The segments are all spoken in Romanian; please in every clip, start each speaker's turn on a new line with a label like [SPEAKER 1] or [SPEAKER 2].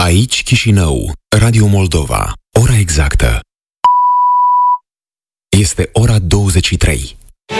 [SPEAKER 1] Aici Chișinău, Radio Moldova. Ora exactă este ora 23.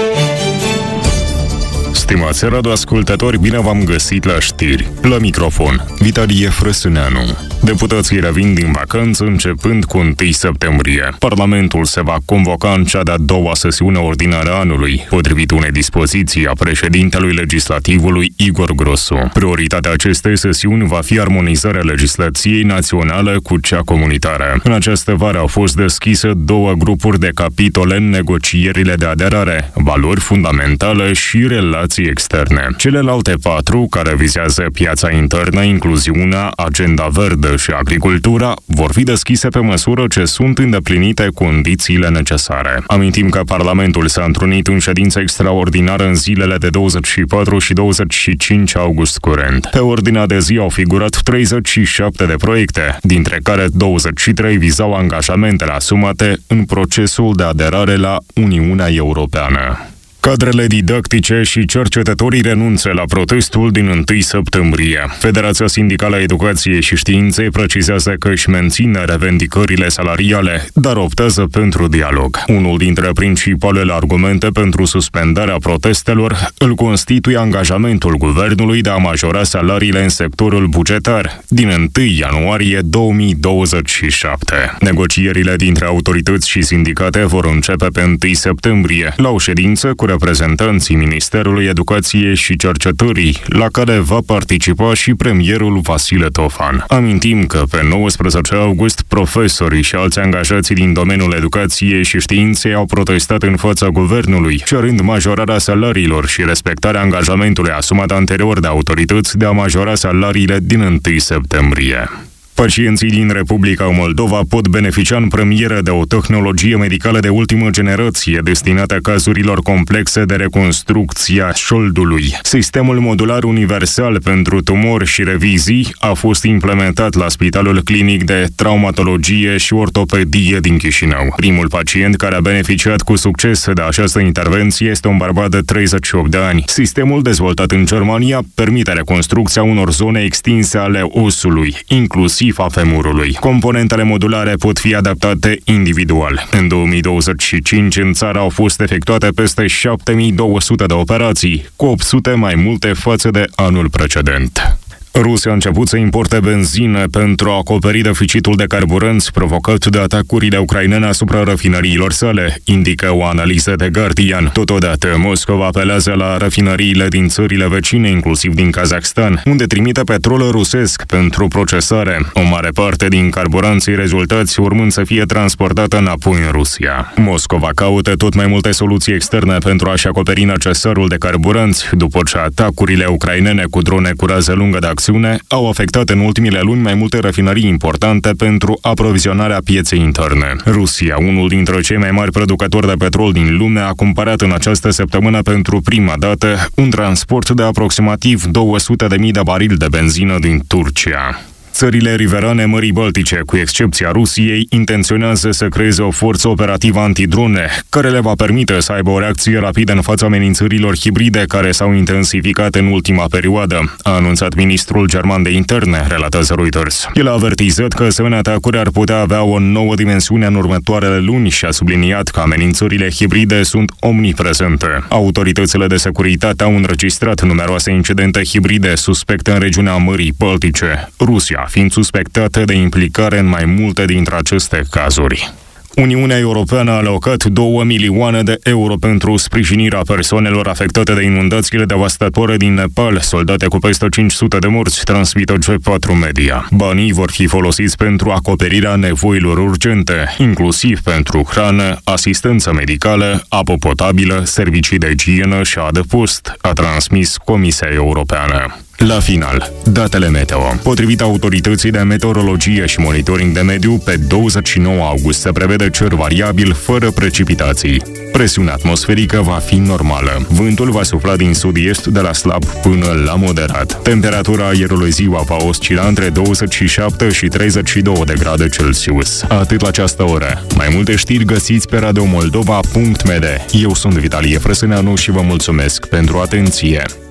[SPEAKER 2] Stimați radioascultători, bine v-am găsit la știri. La microfon, Vitalie Frăsâneanu. Deputații revin din vacanță începând cu 1 septembrie. Parlamentul se va convoca în cea de-a doua sesiune ordinară a anului, potrivit unei dispoziții a președintelui legislativului Igor Grosu. Prioritatea acestei sesiuni va fi armonizarea legislației naționale cu cea comunitară. În această vară au fost deschise 2 grupuri de capitole în negocierile de aderare, valori fundamentale și relații externe. Celelalte 4, care vizează piața internă, incluziunea, agenda verde și agricultura, vor fi deschise pe măsură ce sunt îndeplinite condițiile necesare. Amintim că Parlamentul s-a întrunit în ședință extraordinară în zilele de 24 și 25 august curent. Pe ordinea de zi au figurat 37 de proiecte, dintre care 23 vizau angajamentele asumate în procesul de aderare la Uniunea Europeană. Cadrele didactice și cercetătorii renunță la protestul din 1 septembrie. Federația Sindicală a Educației și Științei precizează că își menține revendicările salariale, dar optează pentru dialog. Unul dintre principalele argumente pentru suspendarea protestelor îl constituie angajamentul guvernului de a majora salariile în sectorul bugetar din 1 ianuarie 2027. Negocierile dintre autorități și sindicate vor începe pe 1 septembrie, la o ședință cu reprezentanții Ministerului Educației și Cercetării, la care va participa și premierul Vasile Tofan. Amintim că pe 19 august profesorii și alți angajați din domeniul educației și științei au protestat în fața guvernului, cerând majorarea salariilor și respectarea angajamentului asumat anterior de autorități de a majora salariile din 1 septembrie. Pacienții din Republica Moldova pot beneficia în premieră de o tehnologie medicală de ultimă generație destinată cazurilor complexe de reconstrucție a șoldului. Sistemul modular universal pentru tumori și revizii a fost implementat la Spitalul Clinic de Traumatologie și Ortopedie din Chișinău. Primul pacient care a beneficiat cu succes de această intervenție este un bărbat de 38 de ani. Sistemul dezvoltat în Germania permite reconstrucția unor zone extinse ale osului, inclusiv a femurului. Componentele modulare pot fi adaptate individual. În 2025 în țară au fost efectuate peste 7200 de operații, cu 800 mai multe față de anul precedent. Rusia a început să importe benzină pentru a acoperi deficitul de carburanți provocat de atacurile ucrainene asupra rafinăriilor sale, indică o analiză de Guardian. Totodată, Moscova apelează la rafinăriile din țările vecine, inclusiv din Kazakhstan, unde trimite petrol rusesc pentru procesare. O mare parte din carburanții rezultați urmând să fie transportată înapoi în Rusia. Moscova caută tot mai multe soluții externe pentru a-și acoperi necesarul de carburanți, după ce atacurile ucrainene cu drone cu rază lungă de acțiune au afectat în ultimile luni mai multe rafinării importante pentru aprovizionarea pieței interne. Rusia, unul dintre cei mai mari producători de petrol din lume, a cumpărat în această săptămână pentru prima dată un transport de aproximativ 200.000 de barili de benzină din Turcia. Țările riverane Mării Baltice, cu excepția Rusiei, intenționează să creeze o forță operativă antidrone, care le va permite să aibă o reacție rapidă în fața amenințărilor hibride care s-au intensificat în ultima perioadă, a anunțat ministrul german de interne, relatează Reuters. El a avertizat că asemenea atacuri ar putea avea o nouă dimensiune în următoarele luni și a subliniat că amenințările hibride sunt omniprezente. Autoritățile de securitate au înregistrat numeroase incidente hibride suspecte în regiunea Mării Baltice. Rusia fiind suspectată de implicare în mai multe dintre aceste cazuri. Uniunea Europeană a alocat 2 milioane de euro pentru sprijinirea persoanelor afectate de inundațiile devastatoare din Nepal, soldate cu peste 500 de morți, transmită G4 Media. Banii vor fi folosiți pentru acoperirea nevoilor urgente, inclusiv pentru hrană, asistență medicală, apă potabilă, servicii de igienă și adăpost, a transmis Comisia Europeană. La final, datele meteo. Potrivit autorității de meteorologie și monitoring de mediu, pe 29 august se prevede cer variabil fără precipitații. Presiunea atmosferică va fi normală. Vântul va sufla din sud-est de la slab până la moderat. Temperatura aerului ziua va oscila între 27 și 32 de grade Celsius. Atât la această oră. Mai multe știri găsiți pe radiomoldova.md. Eu sunt Vitalie Frăsâneanu și vă mulțumesc pentru atenție.